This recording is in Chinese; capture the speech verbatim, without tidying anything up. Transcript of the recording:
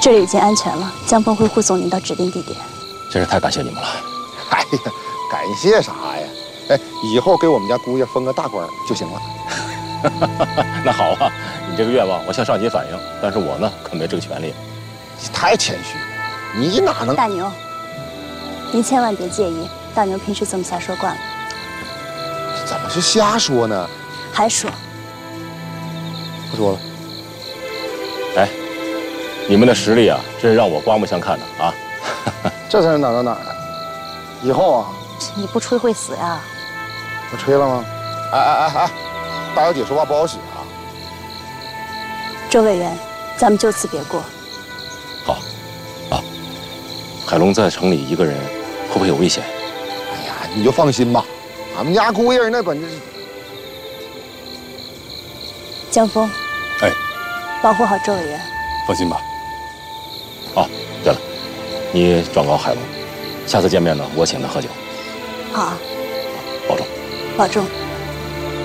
这里已经安全了，江峰会护送您到指定地点。 真是太感谢你们了。 哎呀，感谢啥呀？哎，以后给我们家姑爷封个大官就行了。 那好啊，你这个愿望我向上级反映，但是我呢可没这个权利。 你太谦虚了，你哪能？ 大牛，您千万别介意，大牛平时这么瞎说惯了。 怎么是瞎说呢？ 还说？ 不说了。 哎，你们的实力啊，真是让我刮目相看的啊！ 这才是哪儿到哪儿啊？以后啊， 你不吹会死呀！ 我吹了吗？哎哎哎哎，大小姐说话不好使啊！ 周委员，咱们就此别过。 好，啊，海龙在城里一个人，会不会有危险？ 哎呀，你就放心吧，俺们家姑爷那本事。 江峰， 哎， 保护好周委员。 放心吧。哦，对了，你转告海龙，下次见面呢，我请他喝酒。 好啊， 保重。 保重。